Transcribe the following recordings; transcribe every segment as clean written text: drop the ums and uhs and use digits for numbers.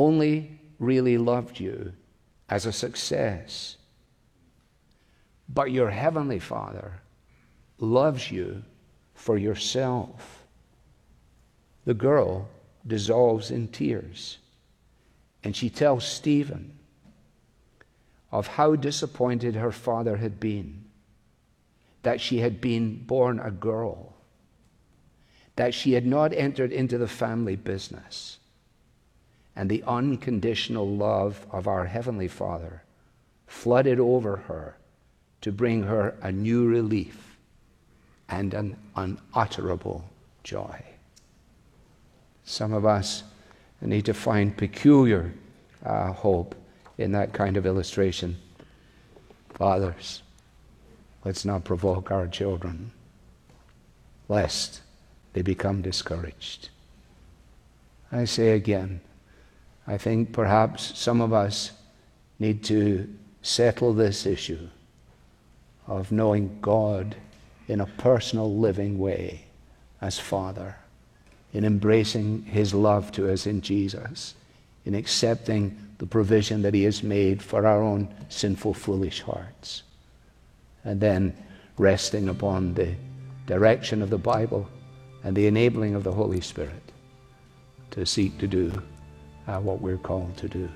only really loved you as a success. But your Heavenly Father loves you for yourself. The girl dissolves in tears, and she tells Stephen of how disappointed her father had been, that she had been born a girl, that she had not entered into the family business, and the unconditional love of our Heavenly Father flooded over her to bring her a new relief and an unutterable joy. Some of us need to find peculiar hope in that kind of illustration. Fathers, let's not provoke our children, lest they become discouraged. I say again, I think perhaps some of us need to settle this issue of knowing God in a personal, living way as Father, in embracing His love to us in Jesus, in accepting the provision that He has made for our own sinful, foolish hearts, and then resting upon the direction of the Bible and the enabling of the Holy Spirit to seek to do what we're called to do.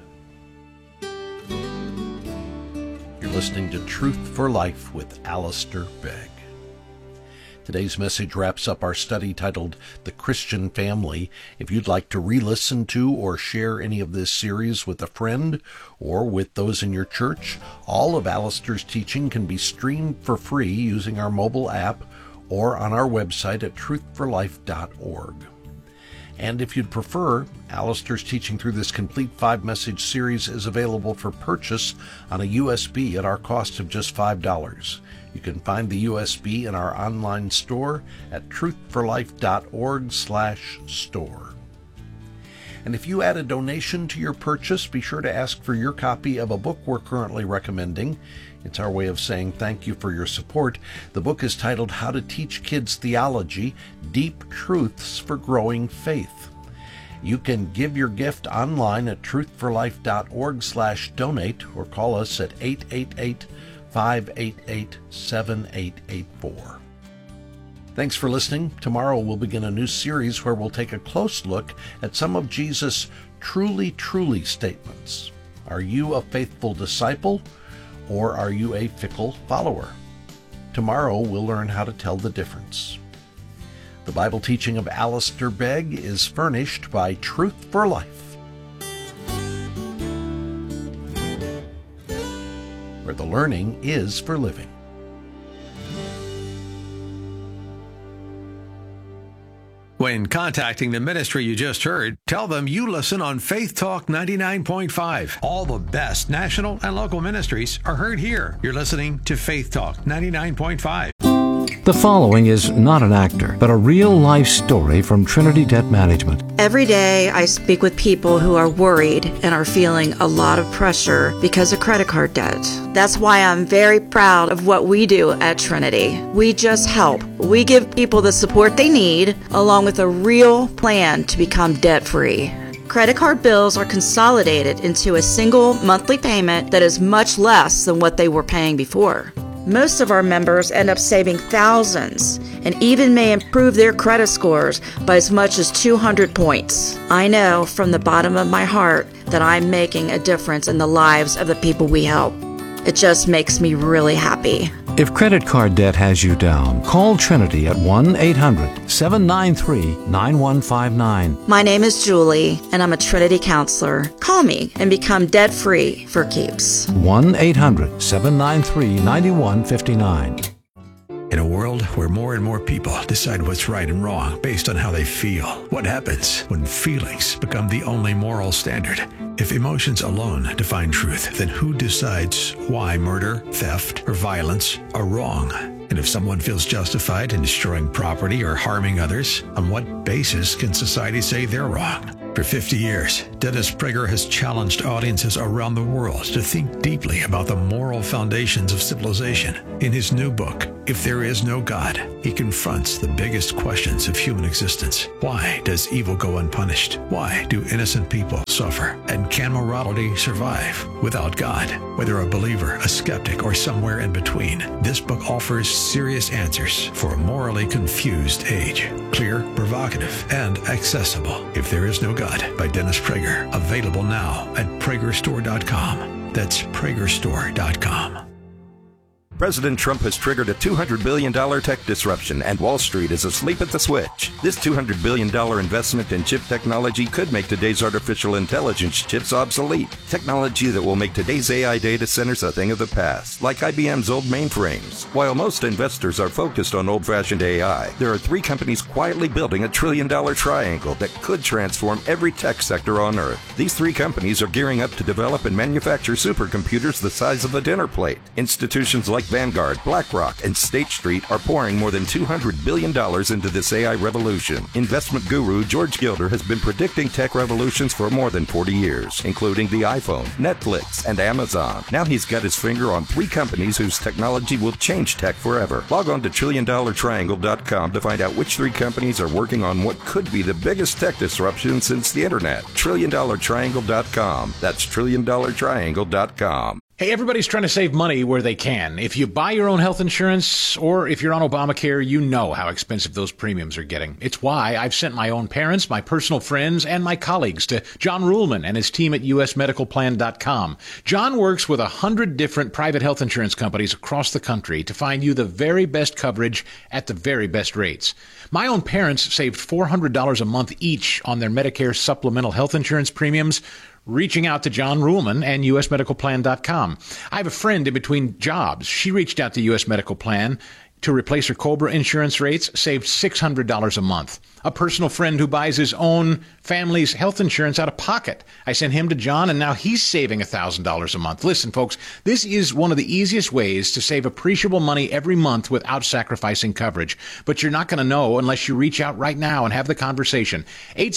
You're listening to Truth for Life with Alistair Begg. Today's message wraps up our study titled The Christian Family. If you'd like to re-listen to or share any of this series with a friend or with those in your church, all of Alistair's teaching can be streamed for free using our mobile app or on our website at truthforlife.org. And if you'd prefer, Alistair's teaching through this complete 5-message series is available for purchase on a USB at our cost of just $5. You can find the USB in our online store at truthforlife.org/store. And if you add a donation to your purchase, be sure to ask for your copy of a book we're currently recommending. It's our way of saying thank you for your support. The book is titled How to Teach Kids Theology: Deep Truths for Growing Faith. You can give your gift online at truthforlife.org/donate or call us at 888-588-7884. Thanks for listening. Tomorrow we'll begin a new series where we'll take a close look at some of Jesus' truly statements. Are you a faithful disciple, or are you a fickle follower? Tomorrow we'll learn how to tell the difference. The Bible teaching of Alistair Begg is furnished by Truth for Life, where the learning is for living. When contacting the ministry you just heard, tell them you listen on Faith Talk 99.5. All the best national and local ministries are heard here. You're listening to Faith Talk 99.5. The following is not an actor, but a real-life story from Trinity Debt Management. Every day I speak with people who are worried and are feeling a lot of pressure because of credit card debt. That's why I'm very proud of what we do at Trinity. We just help. We give people the support they need, along with a real plan to become debt-free. Credit card bills are consolidated into a single monthly payment that is much less than what they were paying before. Most of our members end up saving thousands and even may improve their credit scores by as much as 200 points. I know from the bottom of my heart that I'm making a difference in the lives of the people we help. It just makes me really happy. If credit card debt has you down, call Trinity at 1-800-793-9159. My name is Julie, and I'm a Trinity counselor. Call me and become debt-free for keeps. 1-800-793-9159. In a world where more and more people decide what's right and wrong based on how they feel, what happens when feelings become the only moral standard? If emotions alone define truth, then who decides why murder, theft, or violence are wrong? And if someone feels justified in destroying property or harming others, on what basis can society say they're wrong? For 50 years, Dennis Prager has challenged audiences around the world to think deeply about the moral foundations of civilization. In his new book, If There Is No God, He confronts the biggest questions of human existence. Why does evil go unpunished? Why do innocent people suffer? And can morality survive without God? Whether a believer, a skeptic, or somewhere in between, this book offers serious answers for a morally confused age. Clear, provocative, and accessible. If There Is No God by Dennis Prager. Available now at PragerStore.com. That's PragerStore.com. President Trump has triggered a $200 billion tech disruption, and Wall Street is asleep at the switch. This $200 billion investment in chip technology could make today's artificial intelligence chips obsolete. Technology that will make today's AI data centers a thing of the past, like IBM's old mainframes. While most investors are focused on old-fashioned AI, there are 3 companies quietly building a trillion-dollar triangle that could transform every tech sector on Earth. These 3 companies are gearing up to develop and manufacture supercomputers the size of a dinner plate. Institutions like Vanguard, BlackRock, and State Street are pouring more than $200 billion into this AI revolution. Investment guru George Gilder has been predicting tech revolutions for more than 40 years, including the iPhone, Netflix, and Amazon. Now he's got his finger on 3 companies whose technology will change tech forever. Log on to TrillionDollarTriangle.com to find out which 3 companies are working on what could be the biggest tech disruption since the internet. TrillionDollarTriangle.com. That's TrillionDollarTriangle.com. Hey, everybody's trying to save money where they can. If you buy your own health insurance or if you're on Obamacare, you know how expensive those premiums are getting. It's why I've sent my own parents, my personal friends, and my colleagues to John Ruhlman and his team at usmedicalplan.com. John works with 100 different private health insurance companies across the country to find you the very best coverage at the very best rates. My own parents saved $400 a month each on their Medicare supplemental health insurance premiums, reaching out to John Ruhlman and usmedicalplan.com. I have a friend in between jobs. She reached out to US Medical Plan to replace her COBRA insurance rates, saved $600 a month. A personal friend who buys his own family's health insurance out of pocket. I sent him to John, and now he's saving $1,000 a month. Listen, folks, this is one of the easiest ways to save appreciable money every month without sacrificing coverage. But you're not going to know unless you reach out right now and have the conversation.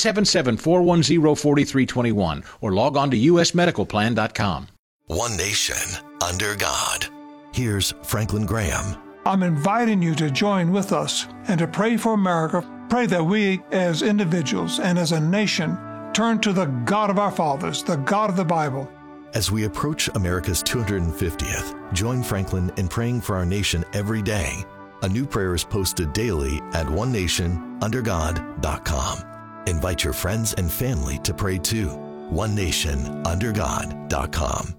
877-410-4321 or log on to usmedicalplan.com. One nation under God. Here's Franklin Graham. I'm inviting you to join with us and to pray for America. Pray that we as individuals and as a nation turn to the God of our fathers, the God of the Bible. As we approach America's 250th, join Franklin in praying for our nation every day. A new prayer is posted daily at onenationundergod.com. Invite your friends and family to pray too. onenationundergod.com.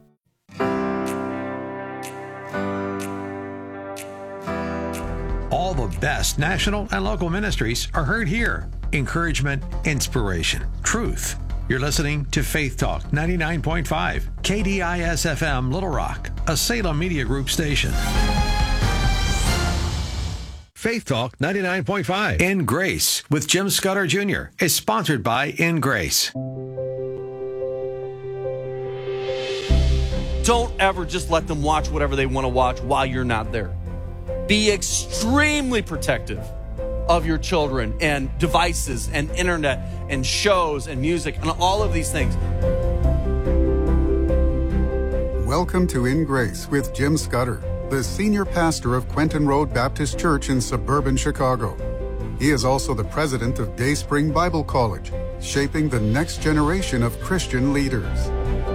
All the best national and local ministries are heard here. Encouragement, inspiration, truth. You're listening to Faith Talk 99.5, KDIS-FM Little Rock, a Salem Media Group station. Faith Talk 99.5 In Grace with Jim Scudder Jr. is sponsored by In Grace. Don't ever just let them watch whatever they want to watch while you're not there. Be extremely protective of your children and devices and internet and shows and music and all of these things. Welcome to In Grace with Jim Scudder, the senior pastor of Quentin Road Baptist Church in suburban Chicago. He is also the president of Day Spring Bible College, shaping the next generation of Christian leaders.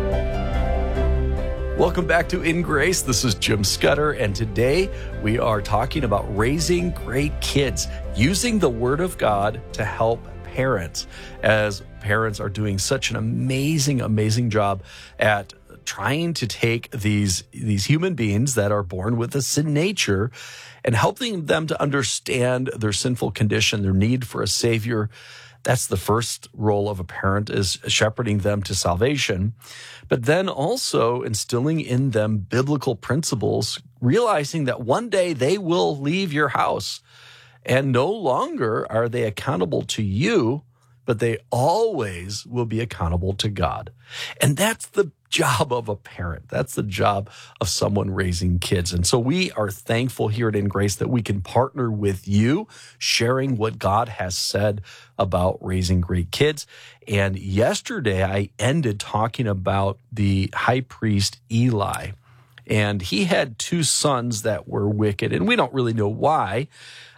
Welcome back to In Grace. This is Jim Scudder, and today we are talking about raising great kids, using the Word of God to help parents, as parents are doing such an amazing job at trying to take these human beings that are born with a sin nature and helping them to understand their sinful condition, their need for a Savior. That's the first role of a parent, is shepherding them to salvation, but then also instilling in them biblical principles, realizing that one day they will leave your house and no longer are they accountable to you, but they always will be accountable to God. And that's the job of a parent. That's the job of someone raising kids. And so we are thankful here at In Grace that we can partner with you, sharing what God has said about raising great kids. And yesterday I ended talking about the high priest Eli. And he had 2 sons that were wicked, and we don't really know why.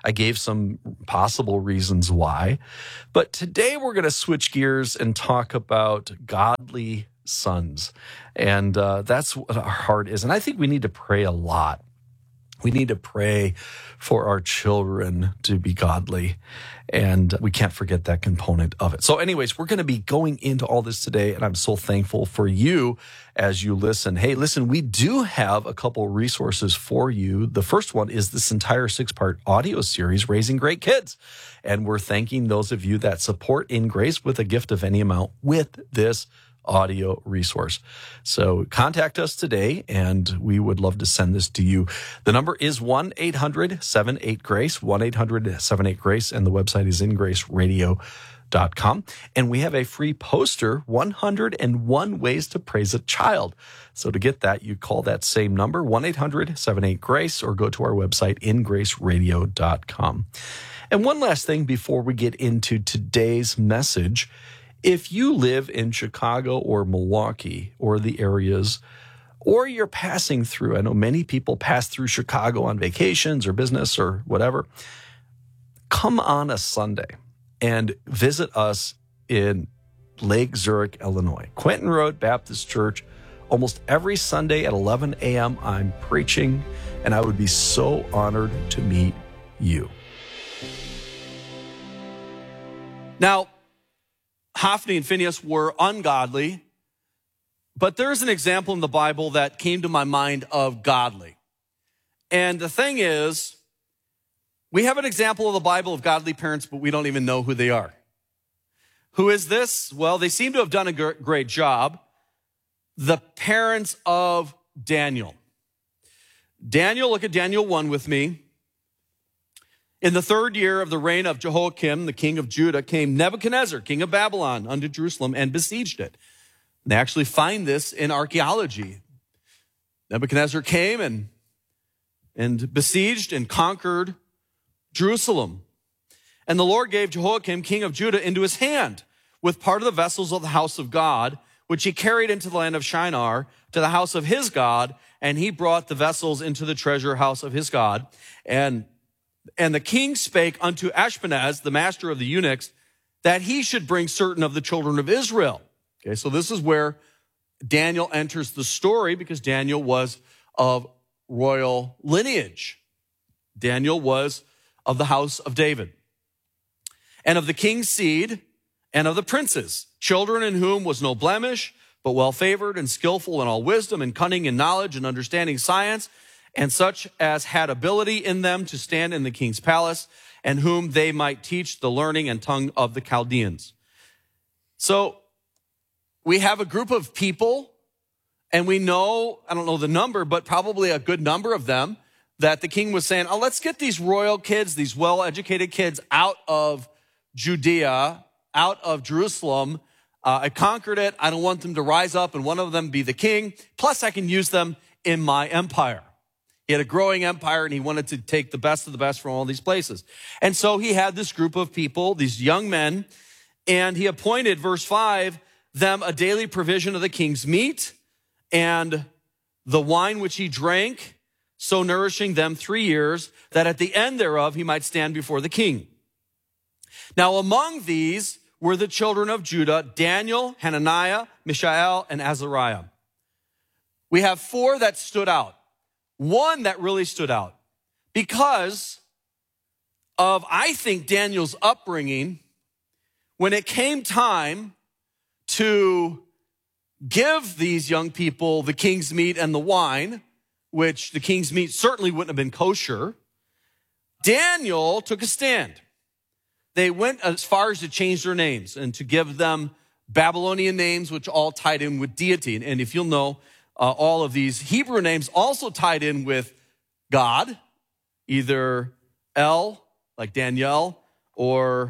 I gave some possible reasons why. But today we're going to switch gears and talk about godly sons. And that's what our heart is. And I think we need to pray a lot. We need to pray for our children to be godly, and we can't forget that component of it. So anyways, we're going to be going into all this today, and I'm so thankful for you as you listen. Hey, listen, we do have a couple resources for you. The first one is this entire 6-part audio series, Raising Great Kids, and we're thanking those of you that support In Grace with a gift of any amount with this audio resource. So contact us today, and we would love to send this to you. The number is 1-800-78-GRACE, 1-800-78-GRACE, and the website is ingraceradio.com. And we have a free poster, 101 Ways to Praise a Child. So to get that, you call that same number, 1-800-78-GRACE, or go to our website, ingraceradio.com. And one last thing before we get into today's message. If you live in Chicago or Milwaukee or the areas, or you're passing through, I know many people pass through Chicago on vacations or business or whatever, come on a Sunday and visit us in Lake Zurich, Illinois. Quentin Road Baptist Church. Almost every Sunday at 11 a.m. I'm preaching, and I would be so honored to meet you. Now, Hophni and Phinehas were ungodly, but there's an example in the Bible that came to my mind of godly. And the thing is, we have an example of the Bible of godly parents, but we don't even know who they are. Who is this? Well, they seem to have done a great job. The parents of Daniel. Daniel, look at Daniel 1 with me. In the 3rd year of the reign of Jehoiakim, the king of Judah, came Nebuchadnezzar, king of Babylon, unto Jerusalem and besieged it. They actually find this in archaeology. Nebuchadnezzar came and besieged and conquered Jerusalem. And the Lord gave Jehoiakim, king of Judah, into his hand with part of the vessels of the house of God, which he carried into the land of Shinar to the house of his God, and he brought the vessels into the treasure house of his God. And the king spake unto Ashpenaz, the master of the eunuchs, that he should bring certain of the children of Israel. Okay, so this is where Daniel enters the story, because Daniel was of royal lineage. Daniel was of the house of David, and of the king's seed, and of the princes, children in whom was no blemish, but well-favored and skillful in all wisdom and cunning and knowledge and understanding science, and such as had ability in them to stand in the king's palace, and whom they might teach the learning and tongue of the Chaldeans. So we have a group of people, and we know, I don't know the number, but probably a good number of them, that the king was saying, oh, let's get these royal kids, these well-educated kids out of Judea, out of Jerusalem. I conquered it. I don't want them to rise up and one of them be the king. Plus, I can use them in my empire. He had a growing empire, and he wanted to take the best of the best from all these places. And so he had this group of people, these young men, and he appointed, verse 5, them a daily provision of the king's meat and the wine which he drank, so nourishing them 3 years, that at the end thereof he might stand before the king. Now among these were the children of Judah, Daniel, Hananiah, Mishael, and Azariah. We have 4 that stood out. One that really stood out because of, I think, Daniel's upbringing. When it came time to give these young people the king's meat and the wine, which the king's meat certainly wouldn't have been kosher, Daniel took a stand. They went as far as to change their names and to give them Babylonian names, which all tied in with deity. And if you'll know, all of these Hebrew names also tied in with God, either El, like Daniel, or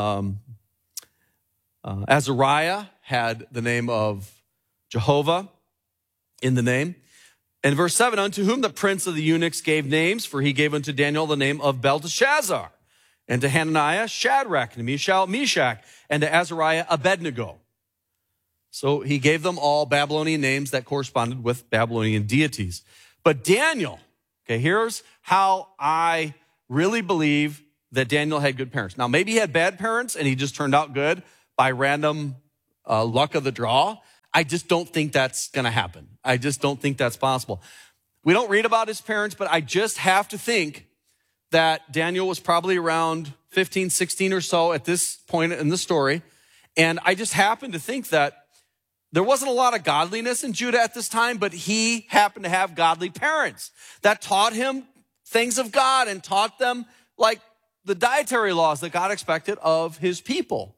Azariah had the name of Jehovah in the name. And verse 7, unto whom the prince of the eunuchs gave names, for he gave unto Daniel the name of Belteshazzar, and to Hananiah, Shadrach, and Mishael, Meshach, and to Azariah, Abednego. So he gave them all Babylonian names that corresponded with Babylonian deities. But Daniel, okay, here's how I really believe that Daniel had good parents. Now, maybe he had bad parents and he just turned out good by random luck of the draw. I just don't think that's going to happen. I just don't think that's possible. We don't read about his parents, but I just have to think that Daniel was probably around 15, 16 or so at this point in the story. And I just happen to think that there wasn't a lot of godliness in Judah at this time, but he happened to have godly parents that taught him things of God and taught them like the dietary laws that God expected of his people.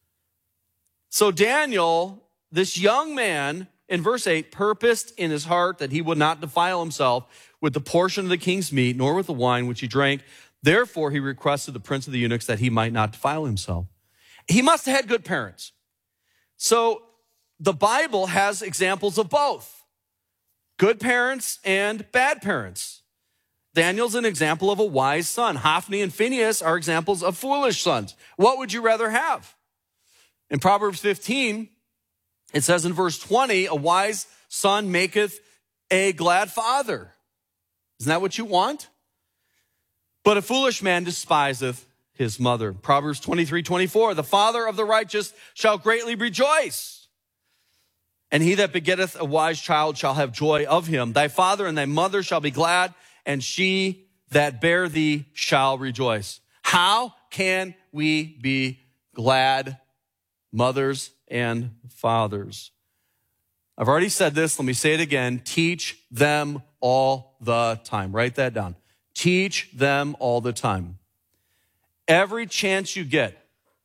So Daniel, this young man, in verse 8, purposed in his heart that he would not defile himself with the portion of the king's meat, nor with the wine which he drank. Therefore, he requested the prince of the eunuchs that he might not defile himself. He must have had good parents. So the Bible has examples of both, good parents and bad parents. Daniel's an example of a wise son. Hophni and Phinehas are examples of foolish sons. What would you rather have? In Proverbs 15, it says in verse 20, a wise son maketh a glad father. Isn't that what you want? But a foolish man despiseth his mother. Proverbs 23:24, the father of the righteous shall greatly rejoice. And he that begetteth a wise child shall have joy of him. Thy father and thy mother shall be glad, and she that bare thee shall rejoice. How can we be glad, mothers and fathers? I've already said this. Let me say it again. Teach them all the time. Write that down. Teach them all the time. Every chance you get.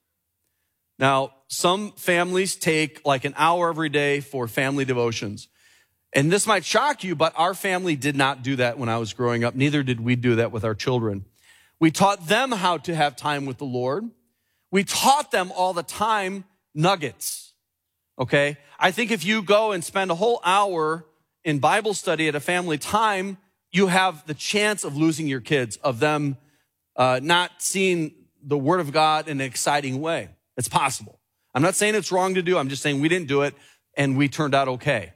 Now, some families take like an hour every day for family devotions. And this might shock you, but our family did not do that when I was growing up. Neither did we do that with our children. We taught them how to have time with the Lord. We taught them all the time nuggets, okay? I think if you go and spend a whole hour in Bible study at a family time, you have the chance of losing your kids, of them not seeing the Word of God in an exciting way. It's possible. I'm not saying it's wrong to do. I'm just saying we didn't do it, and we turned out okay.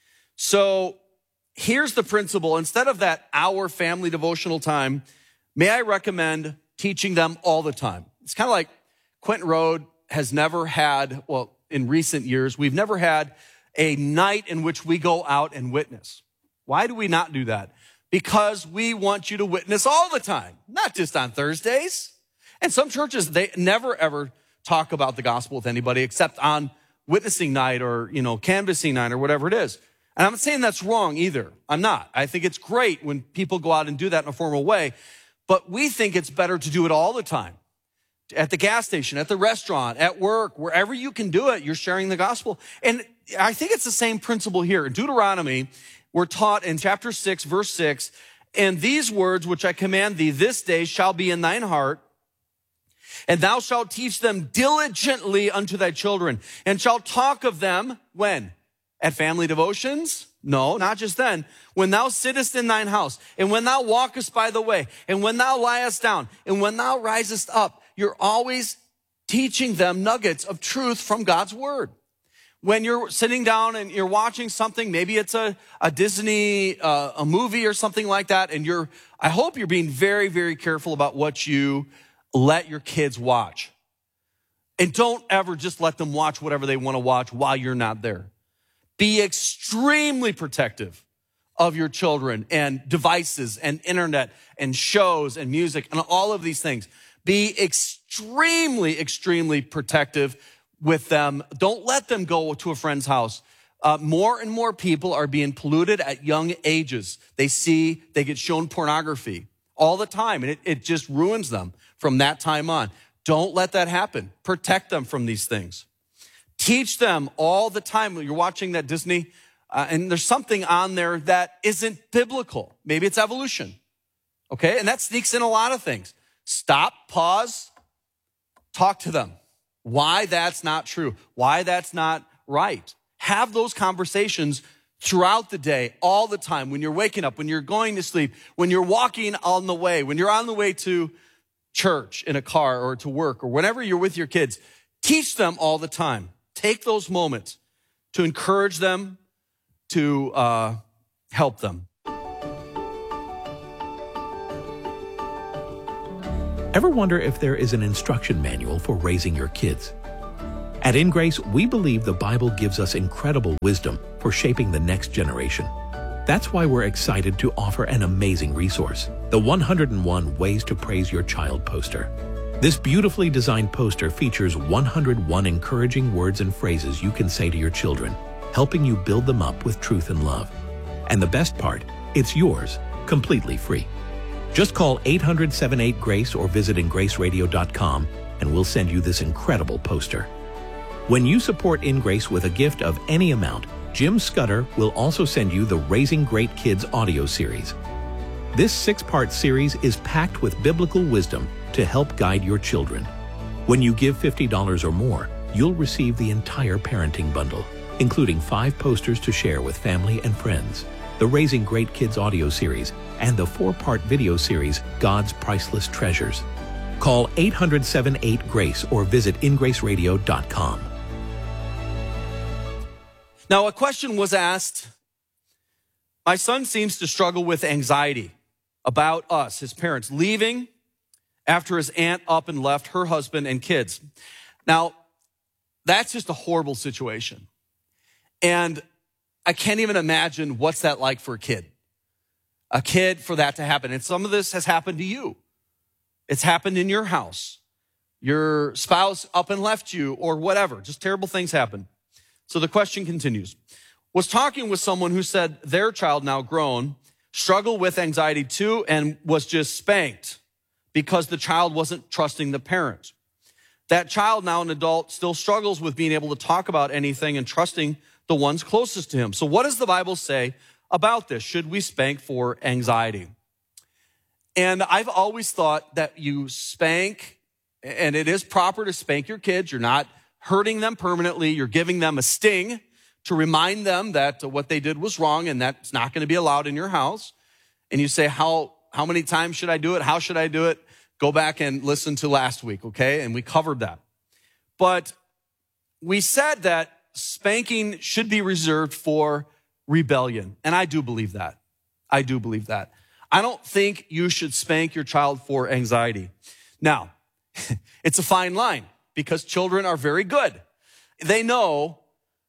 So here's the principle. Instead of that hour family devotional time, may I recommend teaching them all the time. It's kind of like Quentin Road has never had, well, in recent years, we've never had a night in which we go out and witness. Why do we not do that? Because we want you to witness all the time, not just on Thursdays. And some churches, they never ever talk about the gospel with anybody except on witnessing night or, canvassing night or whatever it is. And I'm not saying that's wrong either. I'm not. I think it's great when people go out and do that in a formal way. But we think it's better to do it all the time. At the gas station, at the restaurant, at work, wherever you can do it, you're sharing the gospel. And I think it's the same principle here. In Deuteronomy, we're taught in chapter 6, verse 6, and these words which I command thee this day shall be in thine heart, and thou shalt teach them diligently unto thy children, and shalt talk of them, when? At family devotions? No, not just then. When thou sittest in thine house, and when thou walkest by the way, and when thou liest down, and when thou risest up, you're always teaching them nuggets of truth from God's word. When you're sitting down and you're watching something, maybe it's a Disney, a movie or something like that, and I hope you're being very, very careful about what you let your kids watch. And don't ever just let them watch whatever they want to watch while you're not there. Be extremely protective of your children and devices and internet and shows and music and all of these things. Be extremely, extremely protective with them. Don't let them go to a friend's house. More and more people are being polluted at young ages. They get shown pornography all the time, and it just ruins them from that time on. Don't let that happen. Protect them from these things. Teach them all the time. You're watching that Disney, and there's something on there that isn't biblical. Maybe it's evolution, okay? And that sneaks in a lot of things. Stop, pause, talk to them. Why that's not true, why that's not right. Have those conversations throughout the day, all the time, when you're waking up, when you're going to sleep, when you're walking on the way, when you're on the way to church in a car or to work or whenever you're with your kids. Teach them all the time. Take those moments to encourage them, to help them. Ever wonder if there is an instruction manual for raising your kids? At In Grace, we believe the Bible gives us incredible wisdom for shaping the next generation. That's why we're excited to offer an amazing resource, the 101 Ways to Praise Your Child poster. This beautifully designed poster features 101 encouraging words and phrases you can say to your children, helping you build them up with truth and love. And the best part, it's yours, completely free. Just call 800-78-GRACE or visit ingraceradio.com and we'll send you this incredible poster. When you support In Grace with a gift of any amount, Jim Scudder will also send you the Raising Great Kids audio series. This 6-part series is packed with biblical wisdom to help guide your children. When you give $50 or more, you'll receive the entire parenting bundle, including 5 posters to share with family and friends, the Raising Great Kids audio series, and the 4-part video series, God's Priceless Treasures. Call 800-78-GRACE or visit ingraceradio.com. Now, a question was asked. My son seems to struggle with anxiety about us, his parents, leaving after his aunt up and left her husband and kids. Now, that's just a horrible situation. And I can't even imagine what's that like for a kid for that to happen. And some of this has happened to you. It's happened in your house. Your spouse up and left you or whatever. Just terrible things happen. So the question continues. Was talking with someone who said their child, now grown, struggled with anxiety too and was just spanked because the child wasn't trusting the parent. That child, now an adult, still struggles with being able to talk about anything and trusting the ones closest to him. So what does the Bible say about this? Should we spank for anxiety? And I've always thought that you spank, and it is proper to spank your kids. You're not hurting them permanently. You're giving them a sting to remind them that what they did was wrong and that's not going to be allowed in your house. And you say, how many times should I do it? How should I do it? Go back and listen to last week, okay? And we covered that. But we said that spanking should be reserved for rebellion. And I do believe that. I don't think you should spank your child for anxiety. Now, it's a fine line because children are very good. They know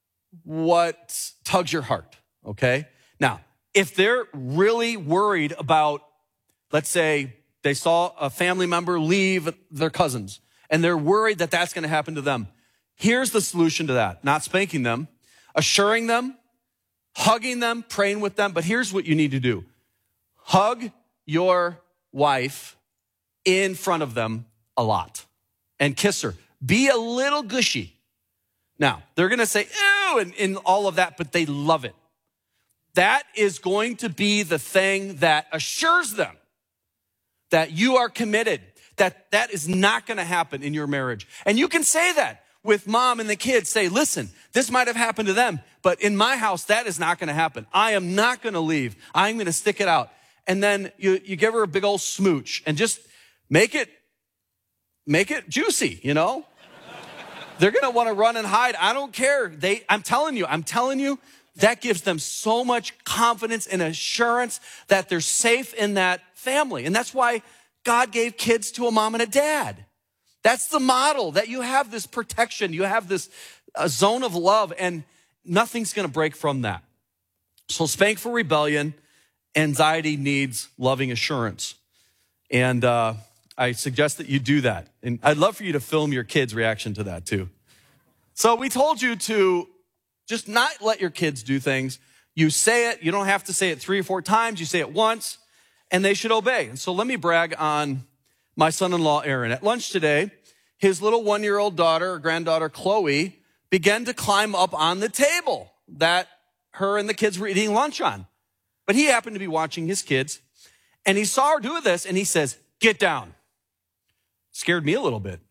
what tugs your heart, okay? Now, if they're really worried about, let's say, they saw a family member leave their cousins, and they're worried that that's going to happen to them. Here's the solution to that. Not spanking them, assuring them, hugging them, praying with them. But here's what you need to do. Hug your wife in front of them a lot and kiss her. Be a little gushy. Now, they're going to say, ew, and all of that, but they love it. That is going to be the thing that assures them that you are committed, that is not going to happen in your marriage. And you can say that with mom and the kids. Say, listen, this might have happened to them, but in my house, that is not going to happen. I am not going to leave. I'm going to stick it out. And then you give her a big old smooch and just make it juicy, you know? They're going to want to run and hide. I don't care. I'm telling you, that gives them so much confidence and assurance that they're safe in that family. And that's why God gave kids to a mom and a dad. That's the model, that you have this protection. You have this zone of love, and nothing's going to break from that. So spank for rebellion. Anxiety needs loving assurance. And I suggest that you do that. And I'd love for you to film your kids' reaction to that too. So we told you to just not let your kids do things. You say it. You don't have to say it 3 or 4 times. You say it once, and they should obey. And so let me brag on my son-in-law, Aaron. At lunch today, his little 1-year-old daughter or granddaughter, Chloe, began to climb up on the table that her and the kids were eating lunch on. But he happened to be watching his kids, and he saw her do this, and he says, "Get down." Scared me a little bit.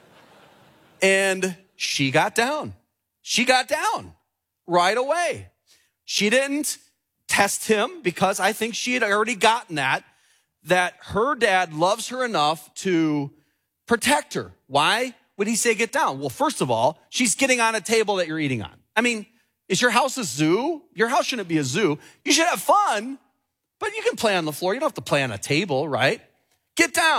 And she got down. She got down right away. She didn't test him because I think she had already gotten that her dad loves her enough to protect her. Why would he say get down? Well, first of all, she's getting on a table that you're eating on. I mean, is your house a zoo? Your house shouldn't be a zoo. You should have fun, but you can play on the floor. You don't have to play on a table, right? Get down.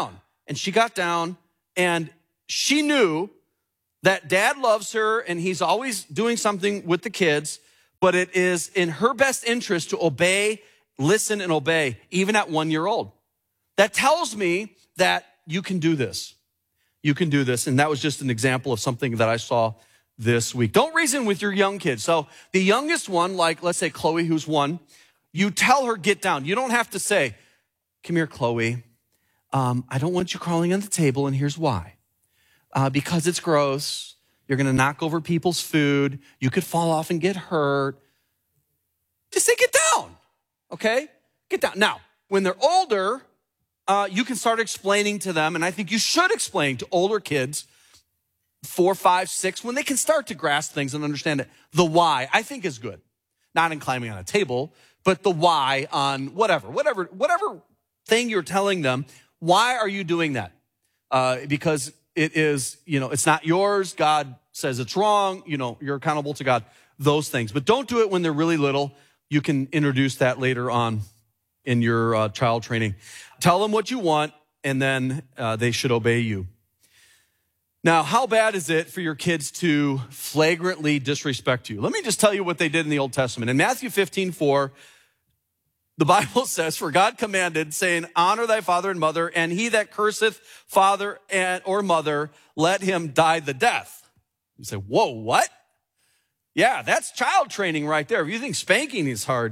and she got down, and she knew that dad loves her and he's always doing something with the kids, but it is in her best interest to obey, listen and obey, even at 1 year old. That tells me that you can do this. You can do this. And that was just an example of something that I saw this week. Don't reason with your young kids. So the youngest one, like let's say Chloe, who's 1, you tell her, get down. You don't have to say, come here, Chloe. I don't want you crawling on the table, and here's why. Because it's gross. You're going to knock over people's food. You could fall off and get hurt. Just say, get down. Okay? Get down. Now, when they're older, you can start explaining to them, and I think you should explain to older kids, 4, 5, 6, when they can start to grasp things and understand it. The why, I think, is good. Not in climbing on a table, but the why on whatever thing you're telling them. Why are you doing that? Because it is, it's not yours. God says it's wrong. You're accountable to God, those things. But don't do it when they're really little. You can introduce that later on in your child training. Tell them what you want, and then they should obey you. Now, how bad is it for your kids to flagrantly disrespect you? Let me just tell you what they did in the Old Testament. In Matthew 15:4, the Bible says, for God commanded, saying, honor thy father and mother, and he that curseth father or mother, let him die the death. You say, whoa, what? Yeah, that's child training right there. If you think spanking is hard.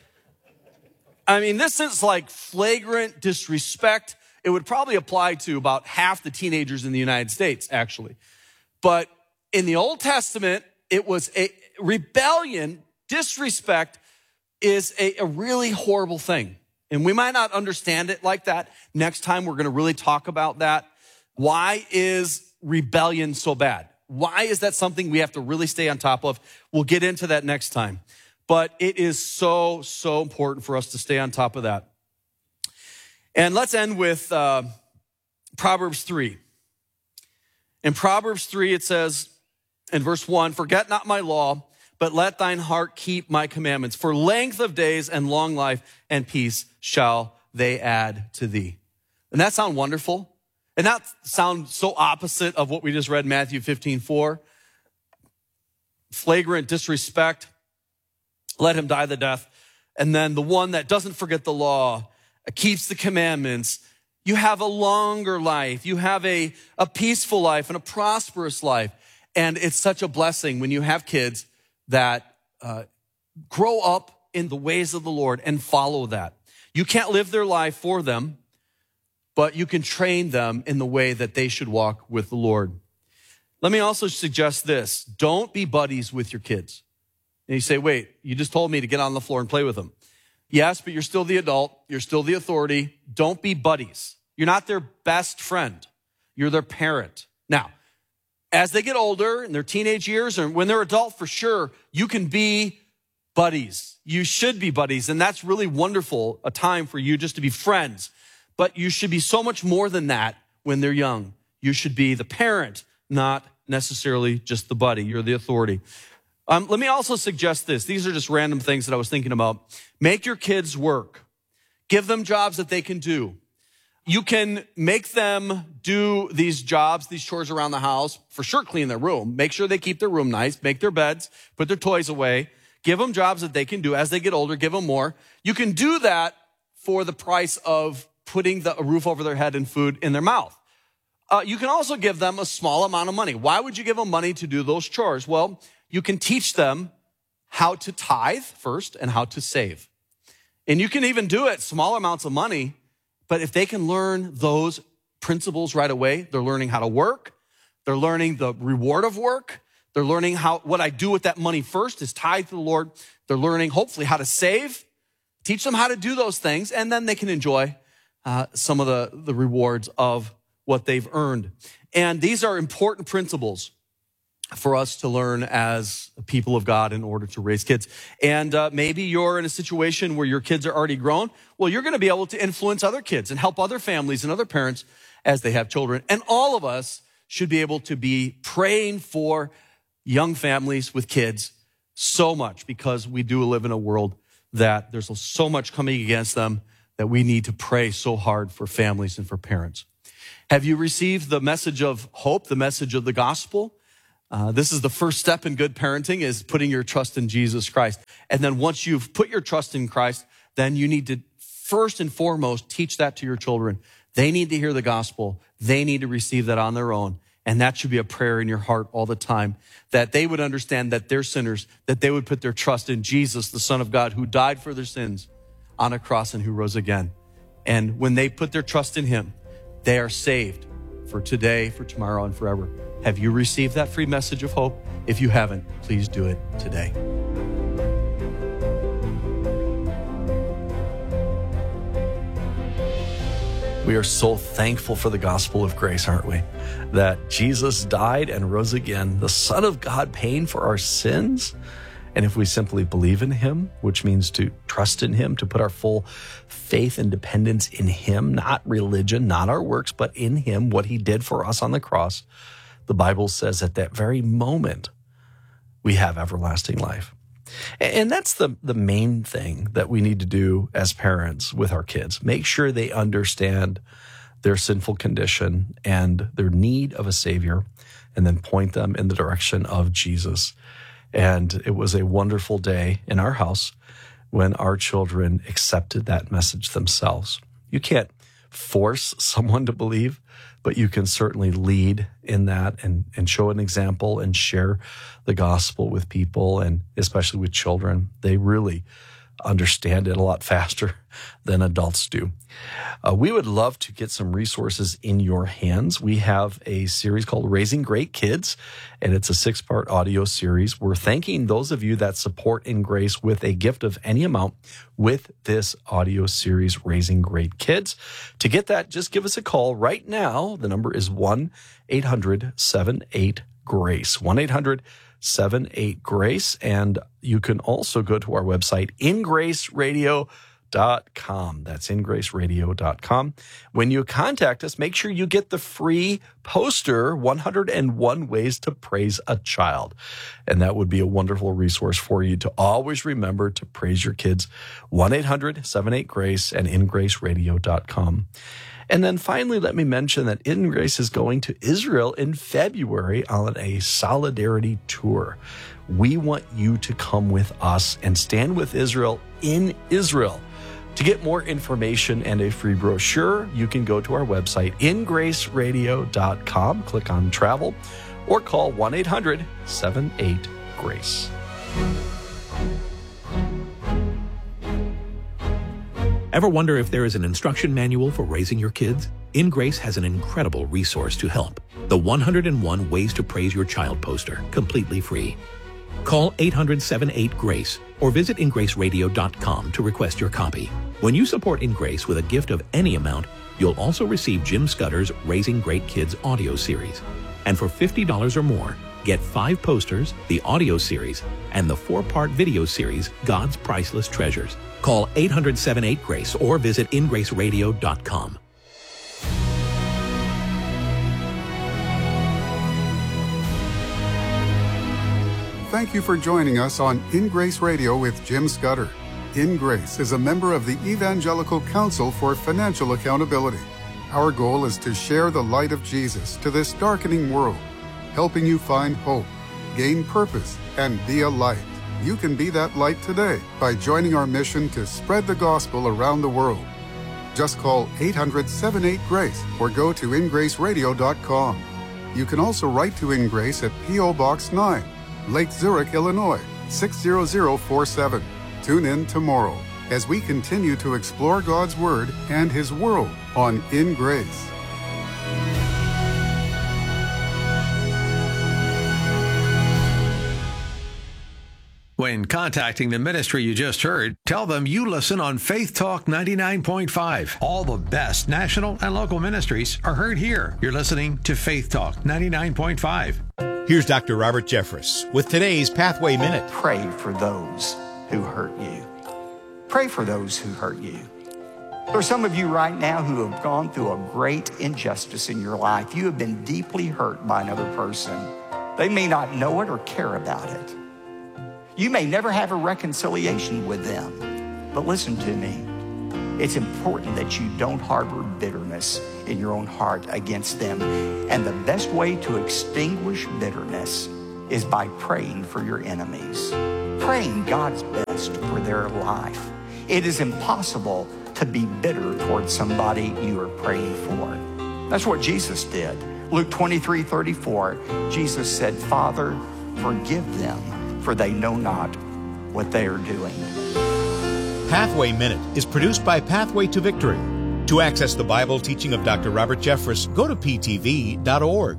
I mean, this is like flagrant disrespect. It would probably apply to about half the teenagers in the United States, actually. But in the Old Testament, it was a rebellion. Disrespect is a really horrible thing. And we might not understand it like that. Next time, we're going to really talk about that. Why is rebellion so bad? Why is that something we have to really stay on top of? We'll get into that next time. But it is so, so important for us to stay on top of that. And let's end with Proverbs 3. In Proverbs 3, it says in verse 1, forget not my law, but let thine heart keep my commandments. For length of days and long life and peace shall they add to thee. And that sound wonderful? And that sound so opposite of what we just read in Matthew 15:4. Flagrant disrespect, let him die the death. And then the one that doesn't forget the law, keeps the commandments, you have a longer life. You have a peaceful life and a prosperous life. And it's such a blessing when you have kids that grow up in the ways of the Lord and follow that. You can't live their life for them, but you can train them in the way that they should walk with the Lord. Let me also suggest this. Don't be buddies with your kids. And you say, wait, you just told me to get on the floor and play with them. Yes, but you're still the adult. You're still the authority. Don't be buddies. You're not their best friend. You're their parent. Now, as they get older in their teenage years or when they're adult, for sure, you can be buddies. You should be buddies. And that's really wonderful, a time for you just to be friends. But you should be so much more than that when they're young. You should be the parent, not necessarily just the buddy. You're the authority. Let me also suggest this. These are just random things that I was thinking about. Make your kids work. Give them jobs that they can do. You can make them do these jobs, these chores around the house. For sure, clean their room. Make sure they keep their room nice. Make their beds. Put their toys away. Give them jobs that they can do. As they get older, give them more. You can do that for the price of putting a roof over their head and food in their mouth. You can also give them a small amount of money. Why would you give them money to do those chores? Well, you can teach them how to tithe first and how to save. And you can even do it small amounts of money, but if they can learn those principles right away, they're learning how to work. They're learning the reward of work. They're learning what I do with that money first is tithe to the Lord. They're learning hopefully how to save. Teach them how to do those things, and then they can enjoy some of the rewards of what they've earned. And these are important principles for us to learn as a people of God in order to raise kids. And maybe you're in a situation where your kids are already grown. Well, you're going to be able to influence other kids and help other families and other parents as they have children. And all of us should be able to be praying for young families with kids so much, because we do live in a world that there's so much coming against them that we need to pray so hard for families and for parents. Have you received the message of hope, the message of the gospel? This is the first step in good parenting, is putting your trust in Jesus Christ. And then once you've put your trust in Christ, then you need to first and foremost teach that to your children. They need to hear the gospel. They need to receive that on their own. And that should be a prayer in your heart all the time, that they would understand that they're sinners, that they would put their trust in Jesus, the Son of God, who died for their sins on a cross and who rose again. And when they put their trust in him, they are saved for today, for tomorrow, and forever. Have you received that free message of hope? If you haven't, please do it today. We are so thankful for the gospel of grace, aren't we? That Jesus died and rose again, the Son of God paying for our sins. And if we simply believe in him, which means to trust in him, to put our full faith and dependence in him, not religion, not our works, but in him, what he did for us on the cross, the Bible says at that very moment, we have everlasting life. And that's the main thing that we need to do as parents with our kids. Make sure they understand their sinful condition and their need of a Savior, and then point them in the direction of Jesus. And it was a wonderful day in our house when our children accepted that message themselves. You can't force someone to believe, but you can certainly lead in that and show an example and share the gospel with people, and especially with children. They really understand it a lot faster than adults do. We would love to get some resources in your hands. We have a series called Raising Great Kids, and it's a 6-part audio series. We're thanking those of you that support In Grace with a gift of any amount with this audio series, Raising Great Kids. To get that, just give us a call right now. The number is 1-800-78-GRACE, 1-800-78-GRACE. And you can also go to our website, ingraceradio.com. That's ingraceradio.com. When you contact us, make sure you get the free poster, 101 Ways to Praise a Child. And that would be a wonderful resource for you to always remember to praise your kids. 1-800-78-GRACE and ingraceradio.com. And then finally, let me mention that In Grace is going to Israel in February on a solidarity tour. We want you to come with us and stand with Israel in Israel. To get more information and a free brochure, you can go to our website, ingraceradio.com, click on travel, or call 1-800-78-GRACE. Ever wonder if there is an instruction manual for raising your kids? In Grace has an incredible resource to help. The 101 Ways to Praise Your Child poster, completely free. Call 800-78-GRACE or visit ingraceradio.com to request your copy. When you support In Grace with a gift of any amount, you'll also receive Jim Scudder's Raising Great Kids audio series. And for $50 or more, get 5 posters, the audio series, and the 4-part video series, God's Priceless Treasures. Call 800-78-GRACE or visit ingraceradio.com. Thank you for joining us on In Grace Radio with Jim Scudder. In Grace is a member of the Evangelical Council for Financial Accountability. Our goal is to share the light of Jesus to this darkening world, helping you find hope, gain purpose, and be a light. You can be that light today by joining our mission to spread the gospel around the world. Just call 800-78-GRACE or go to ingraceradio.com. You can also write to In Grace at P.O. Box 9, Lake Zurich, Illinois, 60047. Tune in tomorrow as we continue to explore God's Word and His world on In Grace. When contacting the ministry you just heard, tell them you listen on Faith Talk 99.5. All the best national and local ministries are heard here. You're listening to Faith Talk 99.5. Here's Dr. Robert Jeffress with today's Pathway Minute. Pray for those who hurt you. Pray for those who hurt you. There are some of you right now who have gone through a great injustice in your life. You have been deeply hurt by another person. They may not know it or care about it. You may never have a reconciliation with them. But listen to me. it's important that you don't harbor bitterness in your own heart against them. And the best way to extinguish bitterness is by praying for your enemies, praying God's best for their life. It is impossible to be bitter towards somebody you are praying for. That's what Jesus did. Luke 23:34, Jesus said, Father, forgive them, for they know not what they are doing. Pathway Minute is produced by Pathway to Victory. To access the Bible teaching of Dr. Robert Jeffress, go to ptv.org.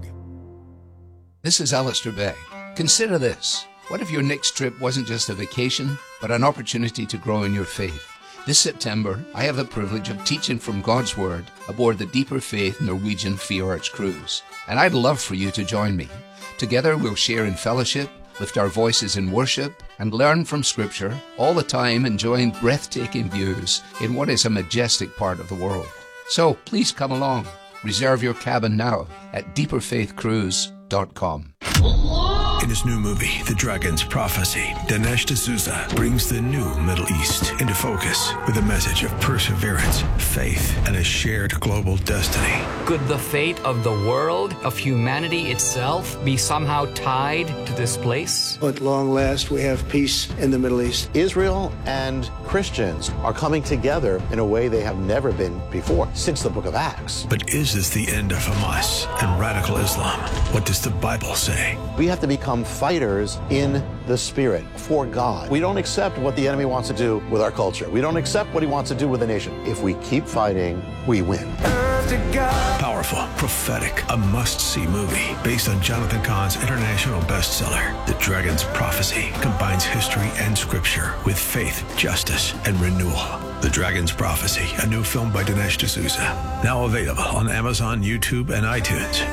This is Alistair Begg. Consider this. What if your next trip wasn't just a vacation, but an opportunity to grow in your faith? This September, I have the privilege of teaching from God's Word aboard the Deeper Faith Norwegian Fjords cruise. And I'd love for you to join me. Together we'll share in fellowship, lift our voices in worship, and learn from Scripture, all the time enjoying breathtaking views in what is a majestic part of the world. So please come along. Reserve your cabin now at deeperfaithcruise.com. In his new movie, The Dragon's Prophecy, Dinesh D'Souza brings the new Middle East into focus with a message of perseverance, faith, and a shared global destiny. Could the fate of the world, of humanity itself, be somehow tied to this place? At long last, we have peace in the Middle East. Israel and Christians are coming together in a way they have never been before, since the book of Acts. But is this the end of Hamas and radical Islam? What does the Bible say? We have to become fighters in the Spirit for God. We don't accept what the enemy wants to do with our culture. We don't accept what he wants to do with the nation. If we keep fighting, we win. Powerful, prophetic, a must-see movie based on Jonathan Cahn's international bestseller. The Dragon's Prophecy combines history and scripture with faith, justice, and renewal. The Dragon's Prophecy, a new film by Dinesh D'Souza. Now available on Amazon, YouTube, and iTunes.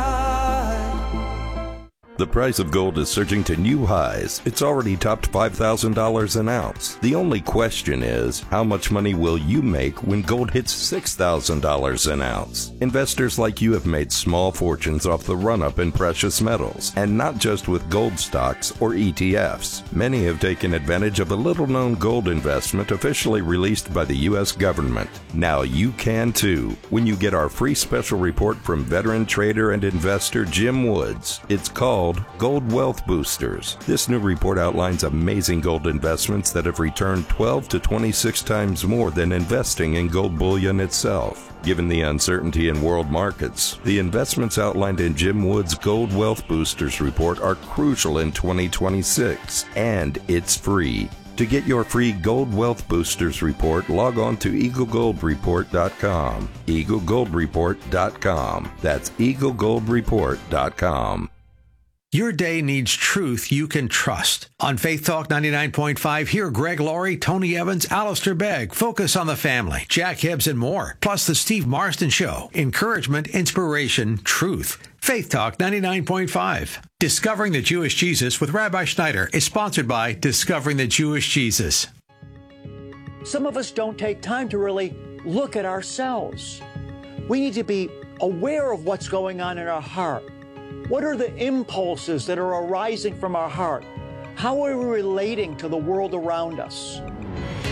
The price of gold is surging to new highs. It's already topped $5,000 an ounce. The only question is, how much money will you make when gold hits $6,000 an ounce? Investors like you have made small fortunes off the run-up in precious metals, and not just with gold stocks or ETFs. Many have taken advantage of a little-known gold investment officially released by the U.S. government. Now you can too, when you get our free special report from veteran trader and investor Jim Woods. It's called Gold Wealth Boosters. This new report outlines amazing gold investments that have returned 12 to 26 times more than investing in gold bullion itself. Given the uncertainty in world markets, the investments outlined in Jim Wood's Gold Wealth Boosters report are crucial in 2026, and it's free. To get your free Gold Wealth Boosters report, log on to EagleGoldReport.com. EagleGoldReport.com. That's EagleGoldReport.com. Your day needs truth you can trust. On Faith Talk 99.5, hear Greg Laurie, Tony Evans, Alistair Begg, Focus on the Family, Jack Hibbs, and more. Plus the Steve Marston Show. Encouragement, inspiration, truth. Faith Talk 99.5. Discovering the Jewish Jesus with Rabbi Schneider is sponsored by Discovering the Jewish Jesus. Some of us don't take time to really look at ourselves. We need to be aware of what's going on in our heart. What are the impulses that are arising from our heart? How are we relating to the world around us?